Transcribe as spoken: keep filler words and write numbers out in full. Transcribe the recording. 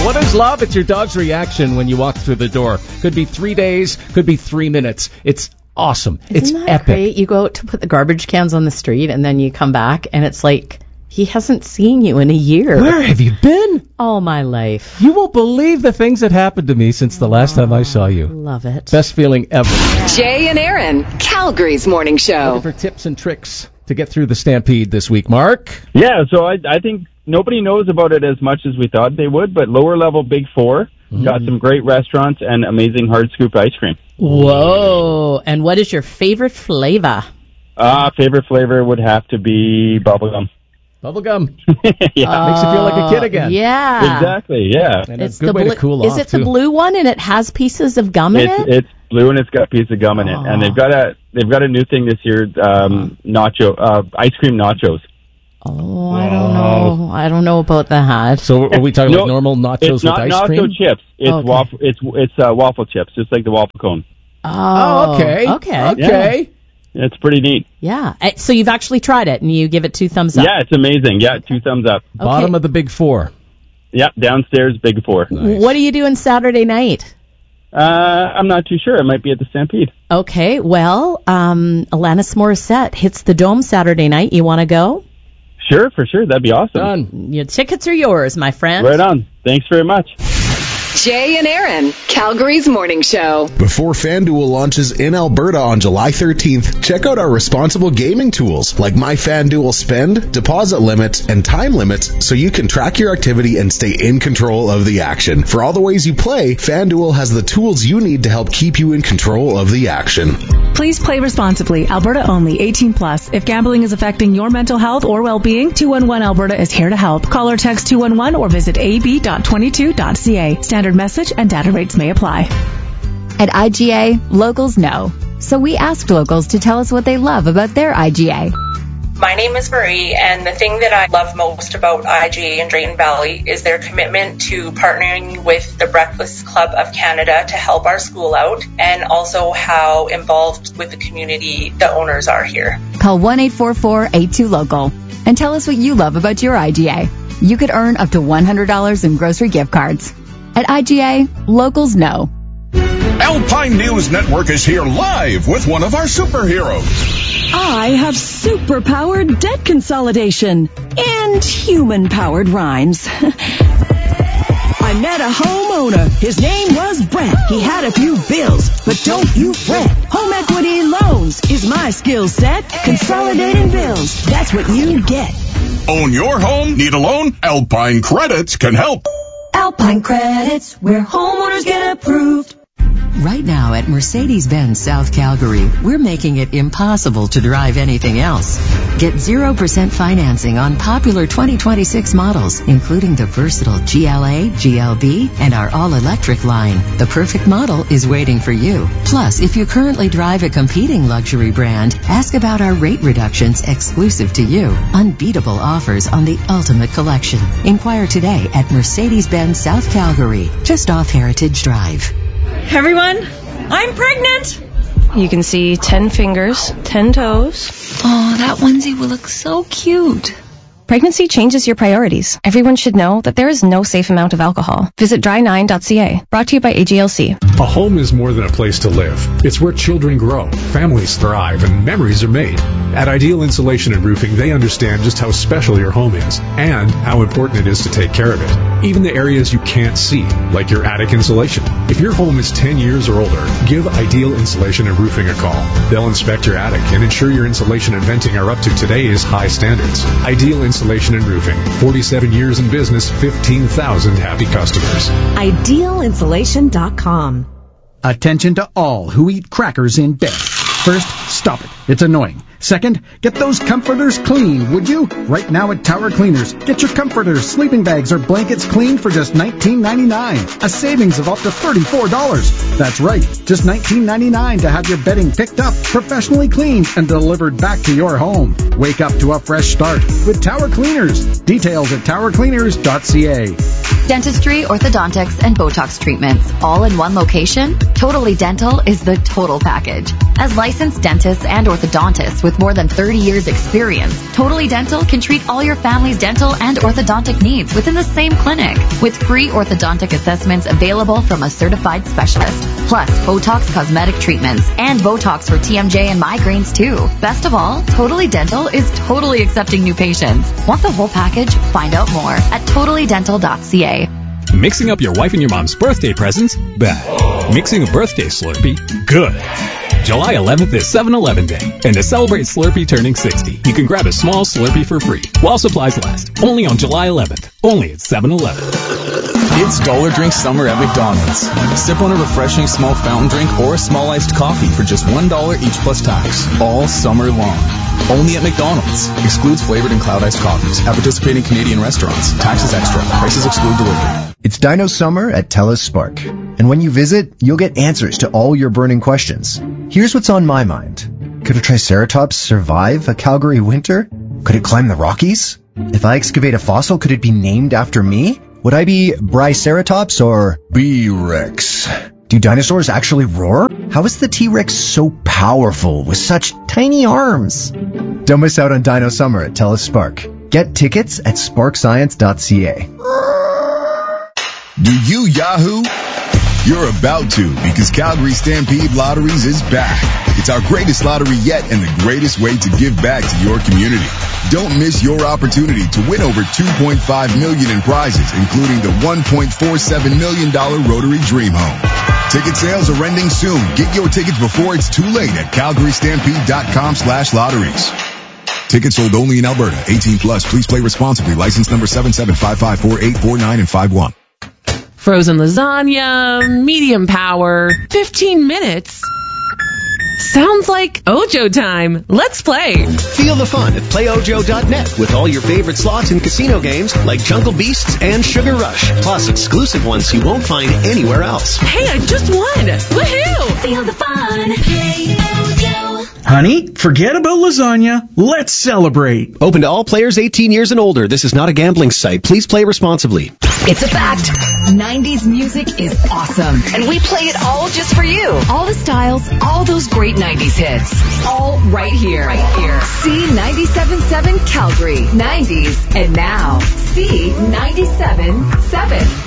What is love? It's your dog's reaction when you walk through the door. Could be three days, could be three minutes. It's awesome. Isn't it's that epic. Great? You go out to put the garbage cans on the street, and then you come back, and it's like he hasn't seen you in a year. Where have you been? All my life. You won't believe the things that happened to me since the last time I saw you. Love it. Best feeling ever. Jay and Aaron, Calgary's morning show. Looking for tips and tricks to get through the Stampede this week, Mark. Yeah, so I, I think nobody knows about it as much as we thought they would, but lower level Big Four mm. got some great restaurants and amazing hard scoop ice cream. Whoa! And what is your favorite flavor? Uh, favorite flavor would have to be bubblegum. Bubblegum. Yeah. Uh, Makes you feel like a kid again. Yeah. Exactly, yeah. And It's a good the way blu- to cool Is off, it the too. blue one and it has pieces of gum in It's, it? it's blue and it's got a piece of gum in it. Oh. And they've got a they've got a new thing this year, um, nacho, uh, ice cream nachos. Oh, I don't know. I don't know about that. So are we talking No, about normal nachos It's with not ice nacho cream? chips. It's Okay. waffle. It's it's uh, waffle chips, just like the waffle cone. Oh, Oh, okay. Okay. Okay. It's pretty neat. Yeah. Uh, So you've actually tried it, and you give it two thumbs up. Yeah, it's amazing. Yeah, two thumbs up. Bottom Okay. of the Big Four. Yeah, downstairs, Big Four. Nice. What are you doing Saturday night? Uh, I'm not too sure. It might be at the Stampede. Okay, well, um, Alanis Morissette hits the Dome Saturday night. You want to go? Sure, for sure. That'd be awesome. Done. Your tickets are yours, my friend. Right on. Thanks very much. Jay and Aaron, Calgary's morning show. Before FanDuel launches in Alberta on July thirteenth, check out our responsible gaming tools like My FanDuel Spend, deposit limits, and time limits so you can track your activity and stay in control of the action. For all the ways you play, FanDuel has the tools you need to help keep you in control of the action. Please play responsibly. Alberta only. eighteen plus. If gambling is affecting your mental health or well-being, two one one Alberta is here to help. Call or text two one one or visit a b dot twenty-two dot c a. Standard message and data rates may apply. At I G A, locals know. So we asked locals to tell us what they love about their I G A. My name is Marie, and the thing that I love most about I G A in Drayton Valley is their commitment to partnering with the Breakfast Club of Canada to help our school out, and also how involved with the community the owners are here. Call one eight four four, eight two, local and tell us what you love about your I G A. You could earn up to one hundred dollars in grocery gift cards. At I G A, locals know. Alpine News Network is here live with one of our superheroes. I have super-powered debt consolidation and human-powered rhymes. I met a homeowner. His name was Brett. He had a few bills, but don't you fret. Home equity loans is my skill set. Consolidating bills, that's what you get. Own your home? Need a loan? Alpine Credits can help. Alpine Credits, where homeowners get approved. Right now at Mercedes-Benz South Calgary, we're making it impossible to drive anything else. Get zero percent financing on popular twenty twenty-six models, including the versatile G L A, G L B, and our all-electric line. The perfect model is waiting for you. Plus, if you currently drive a competing luxury brand, ask about our rate reductions exclusive to you. Unbeatable offers on the ultimate collection. Inquire today at Mercedes-Benz South Calgary, just off Heritage Drive. Everyone, I'm pregnant. You can see ten fingers, ten toes. Oh, that onesie will look so cute. Pregnancy changes your priorities. Everyone should know that there is no safe amount of alcohol. Visit dry nine dot c a. Brought to you by A G L C. A home is more than a place to live. It's where children grow, families thrive, and memories are made. At Ideal Insulation and Roofing, they understand just how special your home is and how important it is to take care of it. Even the areas you can't see, like your attic insulation. If your home is ten years or older, give Ideal Insulation and Roofing a call. They'll inspect your attic and ensure your insulation and venting are up to today's high standards. Ideal Insulation and Roofing. forty-seven years in business, fifteen thousand happy customers. ideal insulation dot com. Attention to all who eat crackers in bed. First, stop it. It's annoying. Second, get those comforters clean, would you? Right now at Tower Cleaners, get your comforters, sleeping bags, or blankets cleaned for just nineteen ninety-nine. A savings of up to thirty-four dollars. That's right, just nineteen ninety-nine to have your bedding picked up, professionally cleaned, and delivered back to your home. Wake up to a fresh start with Tower Cleaners. Details at tower cleaners dot c a. Dentistry, orthodontics, and Botox treatments, all in one location? Totally Dental is the total package. As licensed dentists and orthodontists with more than thirty years experience, Totally Dental can treat all your family's dental and orthodontic needs within the same clinic, with free orthodontic assessments available from a certified specialist, plus Botox cosmetic treatments and Botox for T M J and migraines too. Best of all, Totally Dental is totally accepting new patients. Want the whole package? Find out more at totally dental dot c a. Mixing up your wife and your mom's birthday presents? Bad. Mixing a birthday Slurpee? Good. July eleventh is seven eleven Day, and to celebrate Slurpee turning sixty, you can grab a small Slurpee for free while supplies last. Only on July eleventh. Only at seven eleven. It's Dollar Drink Summer at McDonald's. Sip on a refreshing small fountain drink or a small iced coffee for just one dollar each plus tax. All summer long. Only at McDonald's. Excludes flavored and cloud iced coffees. At participating Canadian restaurants. Taxes extra. Prices exclude delivery. It's Dino Summer at TELUS Spark. And when you visit, you'll get answers to all your burning questions. Here's what's on my mind. Could a Triceratops survive a Calgary winter? Could it climb the Rockies? If I excavate a fossil, could it be named after me? Would I be Briceratops or B-Rex? Do dinosaurs actually roar? How is the T-Rex so powerful with such tiny arms? Don't miss out on Dino Summer at TELUS Spark. Get tickets at spark science dot c a. Do you Yahoo? You're about to, because Calgary Stampede Lotteries is back. It's our greatest lottery yet and the greatest way to give back to your community. Don't miss your opportunity to win over two point five million dollars in prizes, including the one point four seven million dollars Rotary Dream Home. Ticket sales are ending soon. Get your tickets before it's too late at calgary stampede dot com slash lotteries. Tickets sold only in Alberta. eighteen plus. Please play responsibly. License number seven seven five five four eight four nine and five one. Frozen lasagna, medium power, fifteen minutes. Sounds like Ojo time. Let's play. Feel the fun at play ojo dot net with all your favorite slots and casino games like Jungle Beasts and Sugar Rush, plus exclusive ones you won't find anywhere else. Hey, I just won. Woohoo! Feel the fun. Play Ojo. Honey, forget about lasagna. Let's celebrate. Open to all players eighteen years and older. This is not a gambling site. Please play responsibly. It's a fact. nineties music is awesome. And we play it all just for you. All the styles, all those great nineties hits. All right here. Right here. C ninety-seven point seven Calgary. nineties. And now, C ninety-seven point seven.